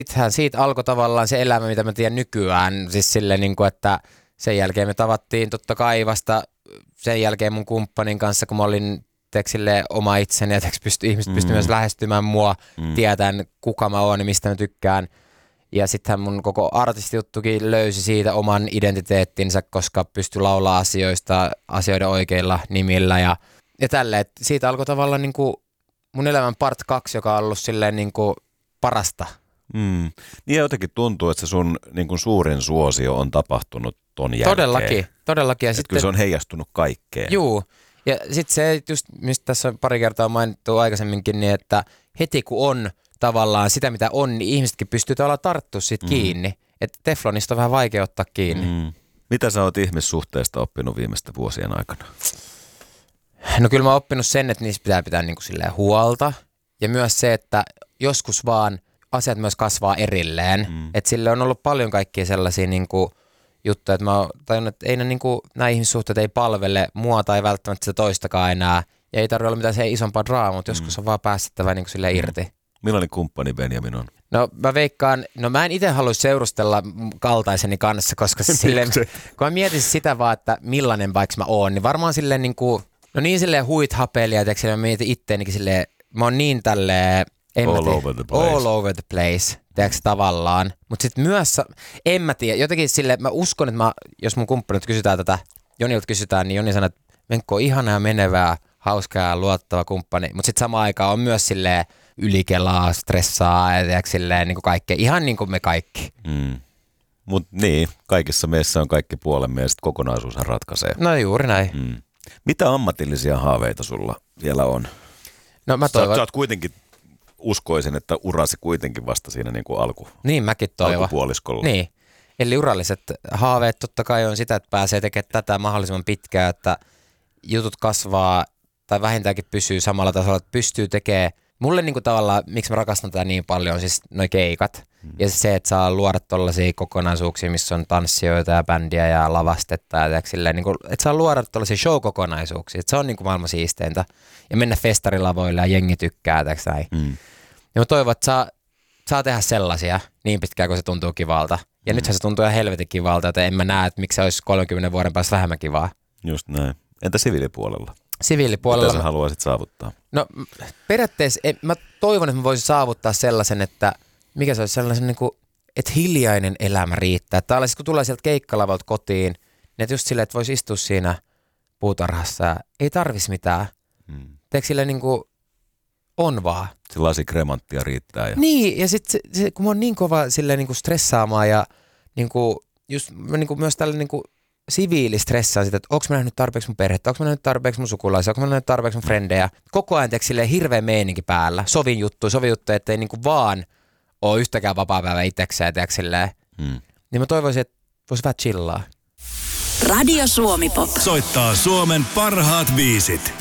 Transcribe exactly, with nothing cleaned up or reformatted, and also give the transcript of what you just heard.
Itsehän siitä alkoi tavallaan se elämä, mitä mä tiedän nykyään. Siis silleen, niin kuin, että sen jälkeen me tavattiin totta kai vasta sen jälkeen mun kumppanin kanssa, kun mä olin teksille oma itseni ja pysty, ihmiset mm. pystyivät myös lähestymään mua, mm. tietäen kuka mä oon ja mistä mä tykkään. Ja sittenhän mun koko artistijuttukin löysi siitä oman identiteettinsä, koska pystyi laulaa asioista, asioiden oikeilla nimillä ja, ja tälleen. Siitä alkoi tavallaan niin kuin mun elämän part kaksi, joka on ollut silleen niin kuin parasta. Mm. Niin jotenkin tuntuu, että se sun niin kuin suurin suosio on tapahtunut ton jälkeen. Todellakin, todellakin. Ja sitten, kyllä se on heijastunut kaikkeen. Juu. Ja sitten se just, mistä tässä pari kertaa on mainittu aikaisemminkin, niin että heti kun on tavallaan sitä, mitä on, niin ihmisetkin pystyy tavallaan tarttua siitä mm. kiinni. Että teflonista on vähän vaikea ottaa kiinni. Mm. Mitä sä oot ihmissuhteista oppinut viimeisten vuosien aikana? No kyllä mä oon oppinut sen, että niistä pitää pitää niin kuin silleen huolta. Ja myös se, että joskus vaan asiat myös kasvaa erilleen. Mm. Että sille on ollut paljon kaikkia sellaisia niin kuin juttuja, että mä oon tajunnut, että ei ne, niin kuin, nämä ihmissuhteet ei palvele mua tai välttämättä sitä toistakaan enää. Ja ei tarvitse olla mitään se isompaa draamaa, mutta joskus on vaan päästettävä niin kuin silleen irti. Millainen kumppani Benjamin on? No mä veikkaan, no mä en itse haluaisi seurustella kaltaiseni kanssa, koska silleen, kun mä mietin sitä vaan, että millainen vaikka mä oon, niin varmaan silleen niin kuin, no niin silleen huit hapelia, että mä mietin itteenikin silleen, mä oon niin tälleen, en all, tiedä, over the place. all over the place, tiedätkö tavallaan. Mutta sitten myös, en mä tiedä, jotenkin silleen, mä uskon, että mä, jos mun kumppanit kysytään tätä, Jonilta kysytään, niin Joni sanoo, että Venkko on ihanaa, menevää, hauskaa ja luottava kumppani. Mutta sitten samaan aikaan on myös silleen ylikelaa, stressaa ja tiedätkö silleen niin kuin kaikkea, ihan niin kuin me kaikki. Mm. Mutta niin, kaikissa meissä on kaikki puolemme ja sitten kokonaisuushan ratkaisee. No juuri näin. Mm. Mitä ammatillisia haaveita sulla vielä on? No mä toivon. Sä, sä oot kuitenkin, uskoisin, että urasi kuitenkin vasta siinä niin kuin alku, niin, mäkin toivon. alkupuoliskolla. Niin, eli uralliset haaveet totta kai on sitä, että pääsee tekemään tätä mahdollisimman pitkään, että jutut kasvaa tai vähintäänkin pysyy samalla tasolla, että pystyy tekemään. Mulle niinku tavallaan, miksi mä rakastan tätä niin paljon, on siis noi keikat. Mm. Ja se, että saa luoda tollaisia kokonaisuuksia, missä on tanssijoita ja bändiä ja lavastetta. Ja silleen, niinku, että saa luoda tollaisia show-kokonaisuuksia. Että se on niinku maailman siisteintä. Ja mennä festarilavoille ja jengi tykkää, näin. Mm. Ja mä toivon, että saa, saa tehdä sellaisia niin pitkään, kun se tuntuu kivalta. Ja mm. nythän se tuntuu ihan helvetin kivalta, että en mä näe, että miksi se olisi kolmenkymmenen vuoden päästä vähemmän kivaa. Just näin. Entä siviilipuolella? Siviilipuolella. Mitä sä haluaisit saavuttaa? No periaatteessa mä toivon, että mä voisin saavuttaa sellaisen, että mikä se olisi sellaisen niin kuin, että hiljainen elämä riittää. Että siis, kun tulee sieltä keikkalavalta kotiin, niin että just silleen, että voisi istua siinä puutarhassa ja ei tarvisi mitään. Hmm. Teekö silleen niin kuin on vaan. Se lasi kremanttia riittää. Ja... Niin, ja sitten kun mä oon niin kova silleen niin kuin stressaamaan ja niin kuin, just niin kuin myös tällä niin kuin siviilistressaa sitä, että onko mä nähnyt tarpeeksi mun perhettä, onko mä nähnyt tarpeeksi mun sukulaisia, onko mä nähnyt tarpeeksi mun frendejä. Koko ajan teekö silleen hirveä meininki päällä, sovin juttu, sovin juttu, ettei niinku vaan ole yhtäkään vapaapäivä itsekseen, teekö silleen. Hmm. Niin mä toivoisin, että voisi vähän chillaa. Radio Suomi Pop. Soittaa Suomen parhaat biisit.